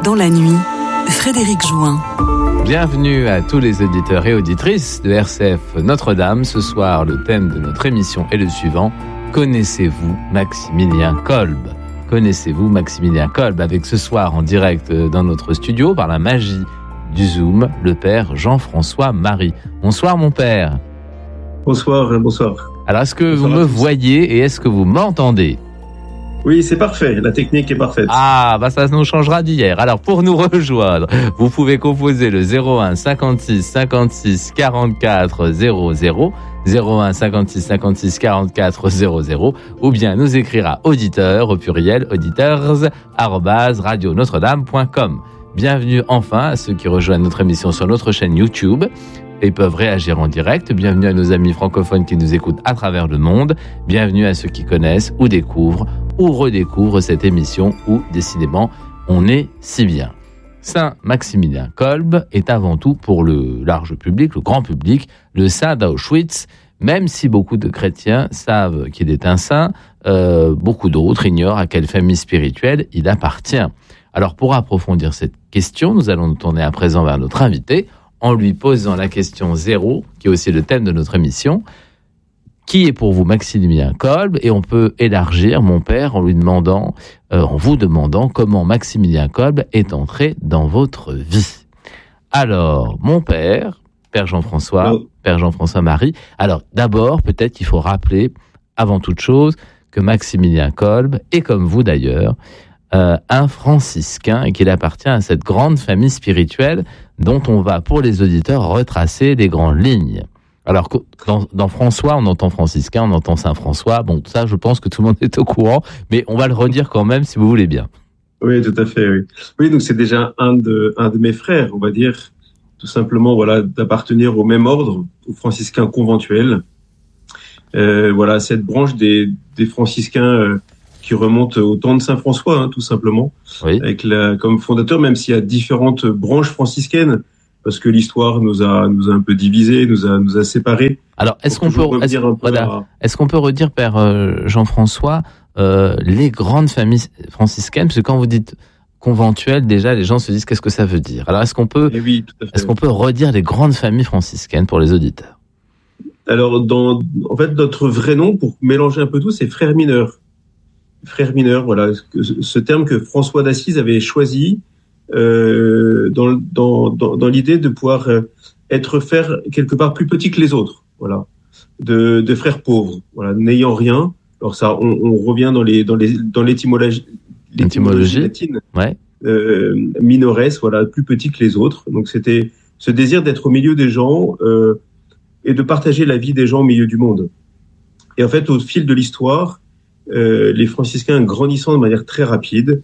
Dans la nuit, Frédéric Join. Bienvenue à tous les auditeurs et auditrices de RCF Notre-Dame. Ce soir, le thème de notre émission est le suivant. Connaissez-vous Maximilien Kolb ? Connaissez-vous Maximilien Kolb ? Avec ce soir en direct dans notre studio, par la magie du Zoom, le père Jean-François Marie. Bonsoir mon père. Bonsoir, bonsoir. Alors, est-ce que vous me voyez et est-ce que vous m'entendez ? Oui, c'est parfait. La technique est parfaite. Ah, ça nous changera d'hier. Alors, pour nous rejoindre, vous pouvez composer le 01 56 56 44 00, 01 56 56 44 00, ou bien nous écrire à auditeurs, au pluriel, auditeurs@radionotre-dame.com. Bienvenue enfin à ceux qui rejoignent notre émission sur notre chaîne YouTube et peuvent réagir en direct. Bienvenue à nos amis francophones qui nous écoutent à travers le monde. Bienvenue à ceux qui connaissent ou découvrent ou redécouvrent cette émission où, décidément, on est si bien. Saint Maximilien Kolb est avant tout pour le large public, le grand public, le saint d'Auschwitz. Même si beaucoup de chrétiens savent qu'il est un saint, beaucoup d'autres ignorent à quelle famille spirituelle il appartient. Alors, pour approfondir cette question, nous allons nous tourner à présent vers notre invité, en lui posant la question 0, qui est aussi le thème de notre émission. Qui est pour vous Maximilien Kolb ? Et on peut élargir, mon père, en vous demandant comment Maximilien Kolb est entré dans votre vie. Alors, mon père, Père Jean-François Marie. Alors, d'abord, peut-être qu'il faut rappeler, avant toute chose, que Maximilien Kolb est, comme vous d'ailleurs, un franciscain et qu'il appartient à cette grande famille spirituelle dont on va, pour les auditeurs, retracer les grandes lignes. Alors, dans François, on entend franciscain, on entend Saint-François. Bon, ça, je pense que tout le monde est au courant, mais on va le redire quand même, si vous voulez bien. Oui, tout à fait, oui. Oui, donc c'est déjà un de mes frères, on va dire, tout simplement, voilà, d'appartenir au même ordre, aux franciscains conventuels. Voilà, cette branche des franciscains qui remonte au temps de Saint-François, tout simplement, oui. Avec comme fondateur, même s'il y a différentes branches franciscaines, parce que l'histoire nous a un peu divisés, nous a séparés. Alors, est-ce qu'on peut redire, Père Jean-François, les grandes familles franciscaines, parce que quand vous dites conventuelles, déjà, les gens se disent qu'est-ce que ça veut dire. Alors, est-ce qu'on peut redire les grandes familles franciscaines pour les auditeurs ? Alors, en fait, notre vrai nom, pour mélanger un peu tout, c'est frères mineurs. Frères mineurs, voilà, ce terme que François d'Assise avait choisi dans l'idée de pouvoir être frère quelque part plus petit que les autres, voilà, de frères pauvres, voilà, n'ayant rien. Alors ça, on revient dans l'étymologie latine, ouais. Minores, voilà, plus petit que les autres. Donc c'était ce désir d'être au milieu des gens et de partager la vie des gens au milieu du monde. Et en fait, au fil de l'histoire, les franciscains grandissant de manière très rapide,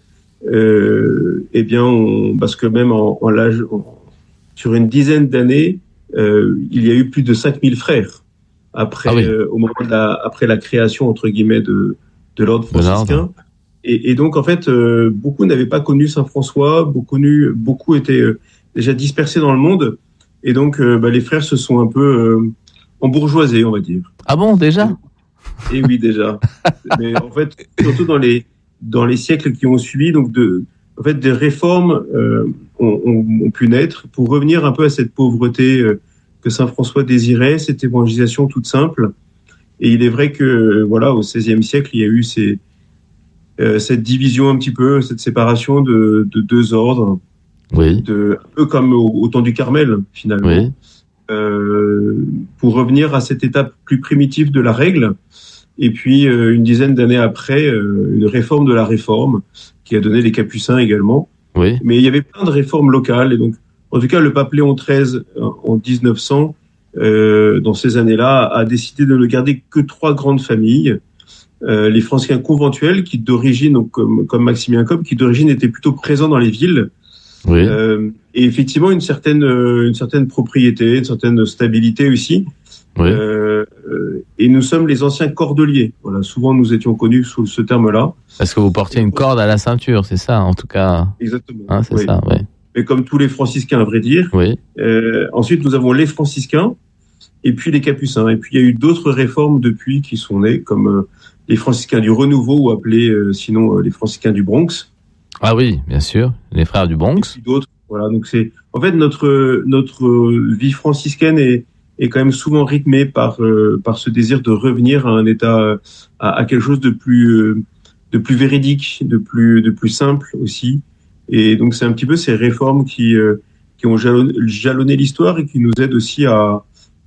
parce que même en l'âge, sur une dizaine d'années, il y a eu plus de 5000 frères après, au moment après la création entre guillemets de l'ordre franciscain. Et donc en fait, beaucoup n'avaient pas connu Saint François, beaucoup étaient déjà dispersés dans le monde, et donc les frères se sont un peu embourgeoisés, on va dire. Ah bon, déjà ? Et oui, déjà. Mais en fait, surtout dans les siècles qui ont suivi, donc des réformes ont pu naître pour revenir un peu à cette pauvreté que Saint François désirait, cette évangélisation toute simple. Et il est vrai que voilà, au XVIe siècle, il y a eu cette division un petit peu, cette séparation de deux ordres, oui. Un peu comme au temps du Carmel finalement, oui. Pour revenir à cette étape plus primitive de la règle. Et puis, une dizaine d'années après, une réforme de la réforme qui a donné les Capucins également. Oui. Mais il y avait plein de réformes locales. Et donc, en tout cas, le pape Léon XIII, en 1900, dans ces années-là, a décidé de ne garder que 3 grandes familles. Les franciscains conventuels, qui d'origine, donc, comme Maximilien Kolb, qui d'origine étaient plutôt présents dans les villes. Oui. Et effectivement, une certaine propriété, une certaine stabilité aussi. Oui. Et nous sommes les anciens cordeliers. Voilà, souvent nous étions connus sous ce terme-là. Parce que vous portiez une corde à la ceinture, c'est ça, en tout cas. Exactement. C'est oui. Ça, oui. Mais comme tous les franciscains, à vrai dire. Oui. Ensuite, nous avons les franciscains et puis les capucins. Et puis il y a eu d'autres réformes depuis qui sont nées, comme les franciscains du Renouveau, ou appelés sinon les franciscains du Bronx. Ah oui, bien sûr, les frères du Bronx. Et puis d'autres. Voilà, donc c'est en fait notre vie franciscaine est quand même souvent rythmée par ce désir de revenir à un état à quelque chose de plus véridique, de plus simple aussi. Et donc c'est un petit peu ces réformes qui ont jalonné l'histoire et qui nous aident aussi à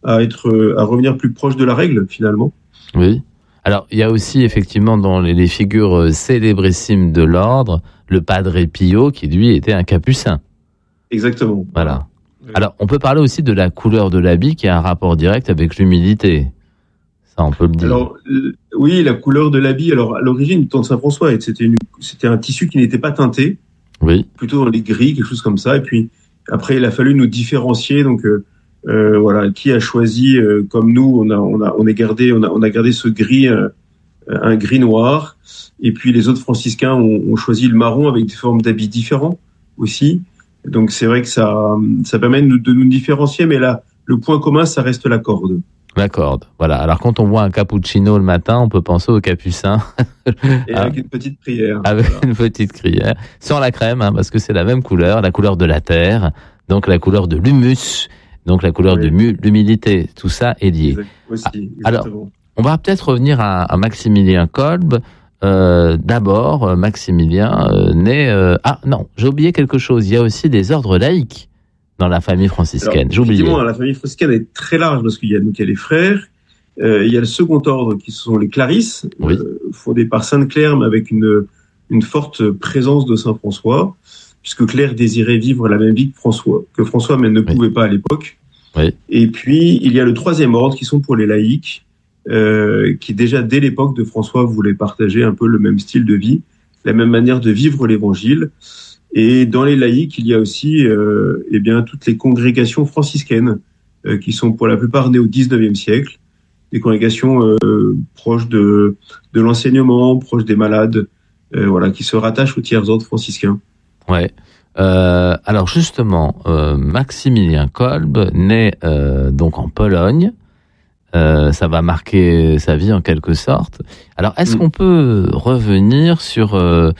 revenir plus proche de la règle finalement. Oui. Alors il y a aussi effectivement dans les figures célébrissimes de l'ordre le Padre Pio qui lui était un capucin. Exactement. Voilà. Alors, on peut parler aussi de la couleur de l'habit qui a un rapport direct avec l'humilité. Ça, on peut le dire. Alors, oui, la couleur de l'habit. Alors, à l'origine du temps de Saint-François, c'était un tissu qui n'était pas teinté. Oui. Plutôt dans les gris, quelque chose comme ça. Et puis, après, il a fallu nous différencier. Donc, voilà, qui a choisi, comme nous, on a gardé ce gris, un gris noir. Et puis, les autres franciscains ont choisi le marron avec des formes d'habits différents aussi. Donc c'est vrai que ça permet de nous différencier, mais là, le point commun, ça reste la corde. La corde, voilà. Alors quand on voit un cappuccino le matin, on peut penser au capucin. Et avec une petite prière. Avec une petite prière. Sans la crème, parce que c'est la même couleur, la couleur de la terre, donc la couleur de l'humus, donc la couleur de l'humilité. Tout ça est lié. Aussi, alors, on va peut-être revenir à Maximilien Kolbe. D'abord, Maximilien naît... Ah non, j'ai oublié quelque chose. Il y a aussi des ordres laïques dans la famille franciscaine. J'ai oublié. Effectivement, la famille franciscaine est très large parce qu'il y a les frères, il y a le second ordre qui sont les Clarisses, oui. Fondés par Sainte Claire, mais avec une forte présence de Saint François, puisque Claire désirait vivre la même vie que François, mais ne pouvait pas à l'époque. Oui. Et puis, il y a le troisième ordre qui sont pour les laïcs, qui déjà dès l'époque de François voulait partager un peu le même style de vie, la même manière de vivre l'évangile. Et dans les laïcs, il y a aussi toutes les congrégations franciscaines qui sont pour la plupart nées au XIXe siècle, des congrégations proches de l'enseignement, proches des malades, qui se rattachent au tiers-ordre franciscain. Ouais. Alors justement, Maximilien Kolbe naît donc en Pologne. Ça va marquer sa vie en quelque sorte. Alors, est-ce qu'on peut revenir sur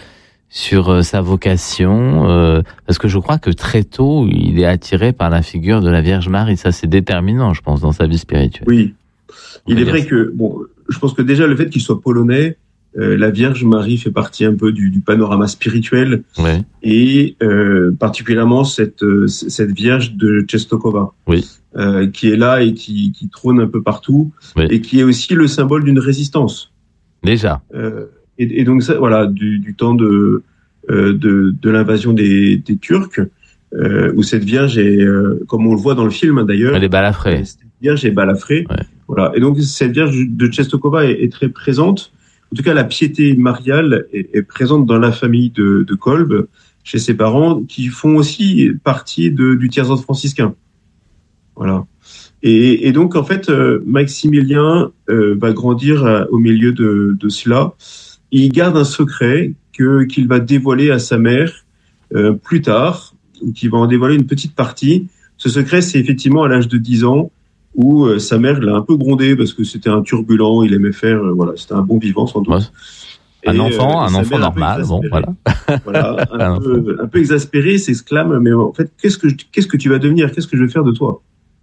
sa vocation, parce que je crois que très tôt, il est attiré par la figure de la Vierge Marie. Ça, c'est déterminant, je pense, dans sa vie spirituelle. Oui. Il est vrai que, je pense que déjà le fait qu'il soit polonais, la Vierge Marie fait partie un peu du panorama spirituel. Ouais. Et particulièrement cette Vierge de Częstochowa. Oui. Qui est là et qui trône un peu partout, oui. Et qui est aussi le symbole d'une résistance. Déjà. Et donc ça, voilà, du temps de l'invasion des Turcs, où cette Vierge est, comme on le voit dans le film d'ailleurs, elle est balafrée. Cette Vierge est balafrée. Ouais. Voilà. Et donc cette Vierge de Częstochowa est très présente. En tout cas, la piété mariale est présente dans la famille de Kolbe, chez ses parents, qui font aussi partie du tiers-ordre franciscain. Voilà. Et donc, en fait, Maximilien va grandir au milieu de cela. Il garde un secret qu'il va dévoiler à sa mère plus tard, ou qu'il va en dévoiler une petite partie. Ce secret, c'est effectivement à l'âge de 10 ans, où sa mère l'a un peu grondé parce que c'était un turbulent, il aimait faire... c'était un bon vivant, sans doute. Ouais. Un enfant normal, bon, voilà. Voilà, un peu exaspéré, s'exclame, mais en fait, qu'est-ce que tu vas devenir? Qu'est-ce que je vais faire de toi?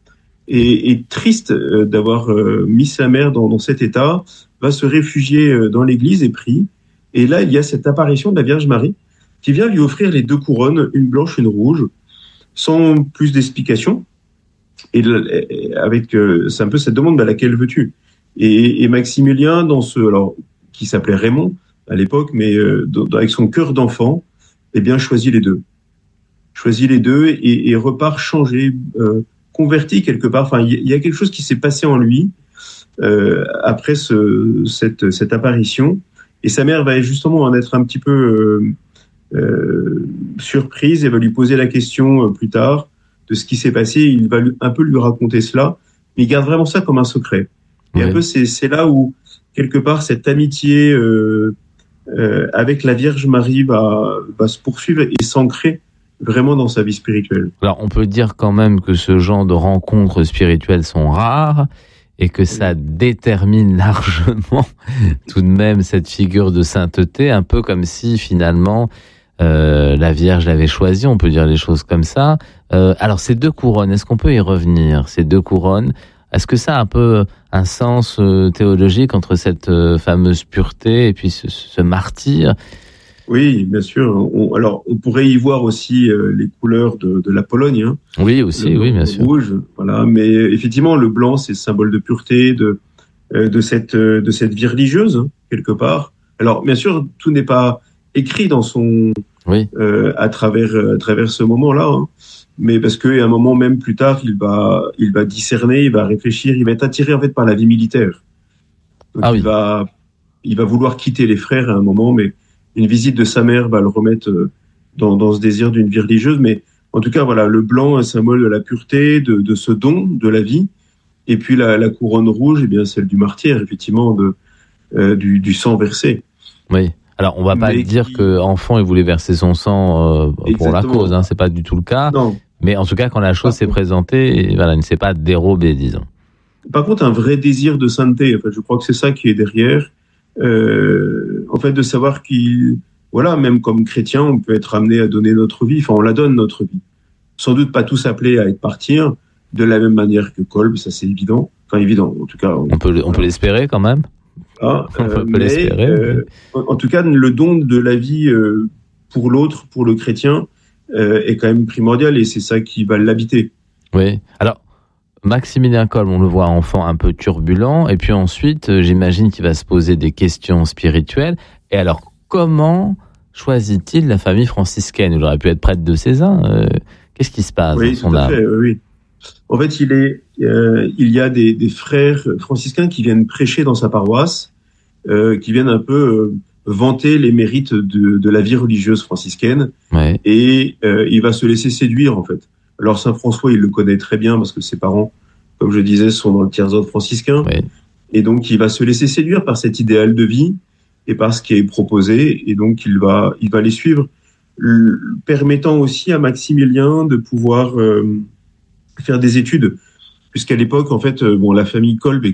Et triste d'avoir mis sa mère dans cet état, va se réfugier dans l'église et prie. Et là, il y a cette apparition de la Vierge Marie qui vient lui offrir les 2 couronnes, une blanche, une rouge, sans plus d'explication. Et avec c'est un peu cette demande, laquelle veux-tu? Et Maximilien, qui s'appelait Raymond à l'époque, mais avec son cœur d'enfant, choisit les deux. Choisit les deux et repart changé, converti quelque part. Enfin, il y a quelque chose qui s'est passé en lui après cette apparition. Et sa mère va justement en être un petit peu surprise et va lui poser la question plus tard de ce qui s'est passé. Il va un peu lui raconter cela, mais il garde vraiment ça comme un secret. Et un peu, c'est là où, quelque part, cette amitié avec la Vierge Marie va se poursuivre et s'ancrer vraiment dans sa vie spirituelle. Alors, on peut dire quand même que ce genre de rencontres spirituelles sont rares et que ça détermine largement tout de même cette figure de sainteté, un peu comme si finalement la Vierge l'avait choisi, on peut dire les choses comme ça. Alors ces 2 couronnes, est-ce qu'on peut y revenir? Ces 2 couronnes, est-ce que ça a un peu un sens théologique entre cette fameuse pureté et puis ce martyre? Oui, bien sûr. On pourrait y voir aussi les couleurs de la Pologne. Hein. Oui, aussi, oui, bien sûr. Rouge, voilà. Mais effectivement, le blanc, c'est le symbole de pureté, de cette vie religieuse, hein, quelque part. Alors, bien sûr, tout n'est pas écrit dans son à travers ce moment-là, hein. Mais parce qu'à un moment même plus tard, il va discerner, il va réfléchir, il va être attiré en fait par la vie militaire. Donc, il va vouloir quitter les frères à un moment, mais une visite de sa mère va le remettre dans ce désir d'une vie religieuse. Mais en tout cas, voilà, le blanc, un symbole de la pureté, de ce don de la vie. Et puis la couronne rouge, eh bien celle du martyr, effectivement, du sang versé. Oui. Alors, on va pas dire que enfant il voulait verser son sang pour la cause, hein, c'est pas du tout le cas. Non. Mais en tout cas, quand la chose s'est présentée, voilà, il ne s'est pas dérobé, disons. Par contre, un vrai désir de sainteté. En fait, je crois que c'est ça qui est derrière. En fait, de savoir voilà, même comme chrétien, on peut être amené à donner notre vie. Enfin, on la donne notre vie. Sans doute pas tous appelés à être martyrs de la même manière que Kolb, ça c'est évident. Enfin, évident, en tout cas. On peut l'espérer quand même. On peut l'espérer. En tout cas, le don de la vie pour l'autre, pour le chrétien, est quand même primordial et c'est ça qui va l'habiter. Oui. Alors, Maximilien Kolb, on le voit enfant un peu turbulent, et puis ensuite, j'imagine qu'il va se poser des questions spirituelles. Et alors, comment choisit-il la famille franciscaine? Il aurait pu être prêtre de Cézanne. Qu'est-ce qui se passe dans son âme? Oui. En fait, il y a des frères franciscains qui viennent prêcher dans sa paroisse, qui viennent un peu vanter les mérites de la vie religieuse franciscaine. Ouais. Et il va se laisser séduire, en fait. Alors, Saint François, il le connaît très bien parce que ses parents, comme je disais, sont dans le tiers-ordre franciscain. Ouais. Et donc, il va se laisser séduire par cet idéal de vie et par ce qui est proposé. Et donc, il va les suivre, permettant aussi à Maximilien de pouvoir faire des études. Puisqu'à l'époque, en fait, la famille Kolb est